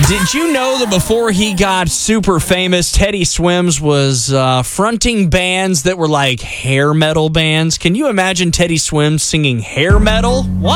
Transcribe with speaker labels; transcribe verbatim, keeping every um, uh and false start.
Speaker 1: Did you know that before he got super famous, Teddy Swims was uh, fronting bands that were like hair metal bands? Can you imagine Teddy Swims singing hair metal? What?